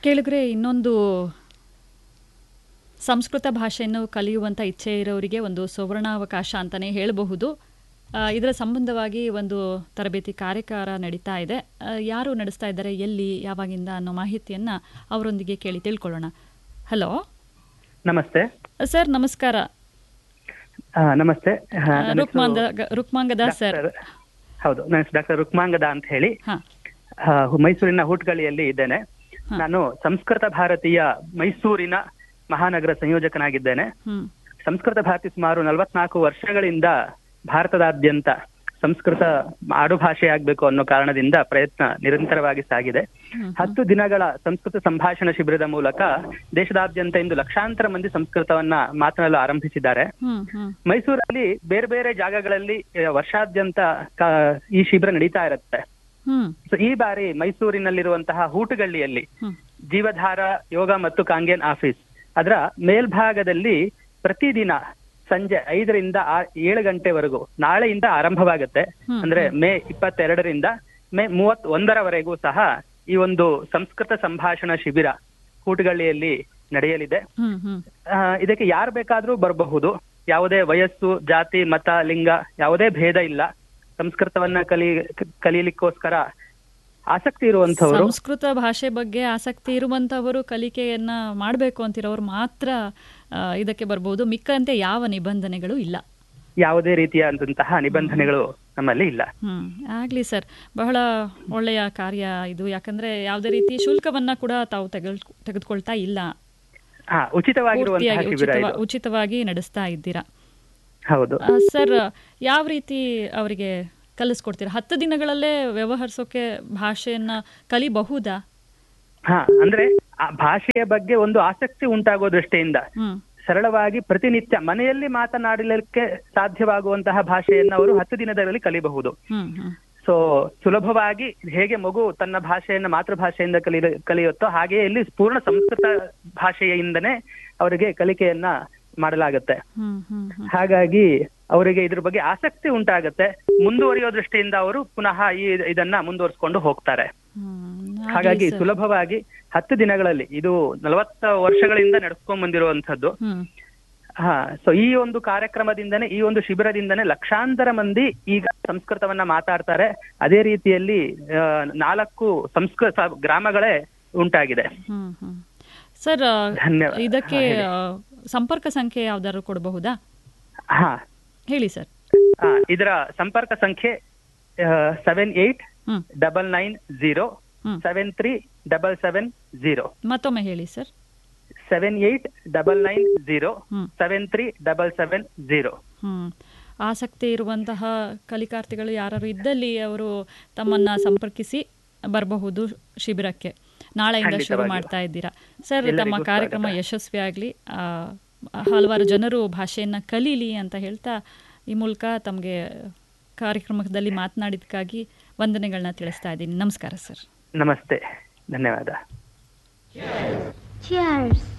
ಕೇಳಿದ್ರೆ ಇನ್ನೊಂದು ಸಂಸ್ಕೃತ ಭಾಷೆಯನ್ನು ಕಲಿಯುವಂಥ ಇಚ್ಛೆ ಇರೋರಿಗೆ ಒಂದು ಸುವರ್ಣಾವಕಾಶ ಅಂತಲೇ ಹೇಳಬಹುದು. ಇದರ ಸಂಬಂಧವಾಗಿ ಒಂದು ತರಬೇತಿ ಕಾರ್ಯಾಗಾರ ನಡೀತಾ ಇದೆ. ಯಾರು ನಡೆಸ್ತಾ ಇದ್ದಾರೆ, ಎಲ್ಲಿ, ಯಾವಾಗಿಂದ ಅನ್ನೋ ಮಾಹಿತಿಯನ್ನು ಅವರೊಂದಿಗೆ ಕೇಳಿ ತಿಳ್ಕೊಳ್ಳೋಣ. ಹಲೋ, ನಮಸ್ತೆ ಸರ್. ನಮಸ್ಕಾರ. ನಮಸ್ತೆ. ರುಕ್ಮಾಂಗದ ಸರ್. ಹೌದು, ನಾನು ಡಾಕ್ಟರ್ ರುಕ್ಮಾಂಗದ ಅಂತ ಹೇಳಿ ಮೈಸೂರಿನ ಹೂಟ್ಗಳಿಯಲ್ಲಿ ಇದ್ದೇನೆ. ನಾನು ಸಂಸ್ಕೃತ ಭಾರತೀಯ ಮೈಸೂರಿನ ಮಹಾನಗರ ಸಂಯೋಜಕನಾಗಿದ್ದೇನೆ. ಸಂಸ್ಕೃತ ಭಾರತಿ ಸುಮಾರು 44 ವರ್ಷಗಳಿಂದ ಭಾರತದಾದ್ಯಂತ ಸಂಸ್ಕೃತ ಆಡುಭಾಷೆ ಆಗ್ಬೇಕು ಅನ್ನೋ ಕಾರಣದಿಂದ ಪ್ರಯತ್ನ ನಿರಂತರವಾಗಿ ಸಾಗಿದೆ. 10 ದಿನಗಳ ಸಂಸ್ಕೃತ ಸಂಭಾಷಣಾ ಶಿಬಿರದ ಮೂಲಕ ದೇಶದಾದ್ಯಂತ ಇಂದು ಲಕ್ಷಾಂತರ ಮಂದಿ ಸಂಸ್ಕೃತವನ್ನ ಮಾತನಾಡಲು ಆರಂಭಿಸಿದ್ದಾರೆ. ಮೈಸೂರಲ್ಲಿ ಬೇರೆ ಬೇರೆ ಜಾಗಗಳಲ್ಲಿ ವರ್ಷಾದ್ಯಂತ ಈ ಶಿಬಿರ ನಡೀತಾ ಇರುತ್ತೆ. ಸೊ ಈ ಬಾರಿ ಮೈಸೂರಿನಲ್ಲಿರುವಂತಹ ಹೂಟುಗಳ್ಳಿಯಲ್ಲಿ ಜೀವಧಾರ ಯೋಗ ಮತ್ತು ಕಾಂಗೇನ್ ಆಫೀಸ್ ಅದರ ಮೇಲ್ಭಾಗದಲ್ಲಿ ಪ್ರತಿದಿನ ಸಂಜೆ 5ರಿಂದ 7 ಗಂಟೆವರೆಗೂ ನಾಳೆಯಿಂದ ಆರಂಭವಾಗುತ್ತೆ. ಅಂದ್ರೆ ಮೇ 22ರಿಂದ ಮೇ 31ರವರೆಗೂ ಸಹ ಈ ಒಂದು ಸಂಸ್ಕೃತ ಸಂಭಾಷಣಾ ಶಿಬಿರ ಹೂಟುಗಳ್ಳಿಯಲ್ಲಿ ನಡೆಯಲಿದೆ. ಇದಕ್ಕೆ ಯಾರು ಬೇಕಾದ್ರೂ ಬರಬಹುದು. ಯಾವುದೇ ವಯಸ್ಸು, ಜಾತಿ, ಮತ, ಲಿಂಗ ಯಾವುದೇ ಭೇದ ಇಲ್ಲ. ಸಂಸ್ಕೃತವನ್ನ ಕಲೀಲಿಕ್ಕೋಸ್ಕರ ಆಸಕ್ತಿ ಇರುವಂತವರು, ಸಂಸ್ಕೃತ ಭಾಷೆ ಬಗ್ಗೆ ಆಸಕ್ತಿ ಇರುವಂತವರು, ಕಲಿಕೆಯನ್ನ ಮಾಡಬೇಕು ಅಂತಿರೋರು ಮಾತ್ರ ಇದಕ್ಕೆ ಬರಬಹುದು. ಮಿಕ್ಕಂತೆ ಯಾವ ನಿಬಂಧನೆಗಳು ಇಲ್ಲ. ಯಾವುದೇ ರೀತಿಯಾದಂತಹ ನಿಬಂಧನೆಗಳು ನಮ್ಮಲ್ಲಿ ಇಲ್ಲ. ಆಗ್ಲಿ ಸರ್, ಬಹಳ ಒಳ್ಳೆಯ ಕಾರ್ಯ ಇದು. ಯಾಕಂದ್ರೆ ಯಾವುದೇ ರೀತಿ ಶುಲ್ಕವನ್ನ ಕೂಡ ತಾವು ತೆಗೆದುಕೊಳ್ತಾ ಇಲ್ಲ. ಉಚಿತವಾಗಿ ನಡೆಸ್ತಾ ಇದ್ದೀರಾ. ಹೌದು ಸರ್. ಯಾವ ರೀತಿ ಅವರಿಗೆ ಕಲಿಸ್ಕೊಡ್ತೀರಾ? 10 ದಿನಗಳಲ್ಲೇ ವ್ಯವಹರಿಸೋಕೆ ಭಾಷೆಯನ್ನ ಕಲಿಬಹುದಾ? ಅಂದ್ರೆ ಆ ಭಾಷೆಯ ಬಗ್ಗೆ ಒಂದು ಆಸಕ್ತಿ ಉಂಟಾಗೋ ದೃಷ್ಟಿಯಿಂದ ಸರಳವಾಗಿ ಪ್ರತಿನಿತ್ಯ ಮನೆಯಲ್ಲಿ ಮಾತನಾಡಲಿಕ್ಕೆ ಸಾಧ್ಯವಾಗುವಂತಹ ಭಾಷೆಯನ್ನ ಅವರು 10 ದಿನದಲ್ಲಿ ಕಲಿಬಹುದು. ಸೊ ಸುಲಭವಾಗಿ ಹೇಗೆ ಮಗು ತನ್ನ ಭಾಷೆಯನ್ನ ಮಾತೃಭಾಷೆಯಿಂದ ಕಲಿಯುತ್ತೋ ಹಾಗೆಯೇ ಇಲ್ಲಿ ಪೂರ್ಣ ಸಂಸ್ಕೃತ ಭಾಷೆಯಿಂದನೇ ಅವರಿಗೆ ಕಲಿಕೆಯನ್ನ ಮಾಡಲಾಗುತ್ತೆ. ಹಾಗಾಗಿ ಅವರಿಗೆ ಇದ್ರ ಬಗ್ಗೆ ಆಸಕ್ತಿ ಉಂಟಾಗತ್ತೆ. ಮುಂದುವರಿಯೋ ದೃಷ್ಟಿಯಿಂದ ಅವರು ಪುನಃ ಇದನ್ನ ಮುಂದುವರಿಸಿಕೊಂಡು ಹೋಗ್ತಾರೆ. ಹಾಗಾಗಿ ಸುಲಭವಾಗಿ 10 ದಿನಗಳಲ್ಲಿ, ಇದು 40 ವರ್ಷಗಳಿಂದ ನಡೆಸ್ಕೊಂಡ್ ಬಂದಿರುವಂತದ್ದು. ಸೊ ಈ ಒಂದು ಕಾರ್ಯಕ್ರಮದಿಂದನೇ, ಈ ಒಂದು ಶಿಬಿರದಿಂದನೇ ಲಕ್ಷಾಂತರ ಮಂದಿ ಈಗ ಸಂಸ್ಕೃತವನ್ನ ಮಾತಾಡ್ತಾರೆ. ಅದೇ ರೀತಿಯಲ್ಲಿ 4 ಸಂಸ್ಕೃತ ಗ್ರಾಮಗಳೇ ಉಂಟಾಗಿದೆ. ಸರ್, ಇದಕ್ಕೆ ಸಂಪರ್ಕ ಸಂಖ್ಯೆ ಯಾವ್ದಾದ್ರು ಕೊಡಬಹುದಾ? ಹೇಳಿ ಸರ್. ಇದರ ಸಂಪರ್ಕ ಸಂಖ್ಯೆ 7899073770. ಮತ್ತೊಮ್ಮೆ ಹೇಳಿ ಸರ್. 7899073770. ಆಸಕ್ತಿ ಇರುವಂತಹ ಕಲಿಕಾರ್ಥಿಗಳು ಯಾರು ಇದ್ದಲ್ಲಿ ಅವರು ತಮ್ಮನ್ನ ಸಂಪರ್ಕಿಸಿ ಬರಬಹುದು ಶಿಬಿರಕ್ಕೆ. ನಾಳೆಯಿಂದ ಶುರು ಮಾಡ್ತಾ ಇದ್ದೀರಾ ಸರ್. ತಮ್ಮ ಕಾರ್ಯಕ್ರಮ ಯಶಸ್ವಿ ಆಗಲಿ, ಹಲವಾರು ಜನರು ಭಾಷೆಯನ್ನ ಕಲೀಲಿ ಅಂತ ಹೇಳ್ತಾ ಈ ಮೂಲಕ ತಮಗೆ ಕಾರ್ಯಕ್ರಮದಲ್ಲಿ ಮಾತನಾಡಿದಕ್ಕಾಗಿ ವಂದನೆಗಳನ್ನ ತಿಳಿಸ್ತಾ ಇದ್ದೀನಿ. ನಮಸ್ಕಾರ ಸರ್. ನಮಸ್ತೆ, ಧನ್ಯವಾದ. Cheers.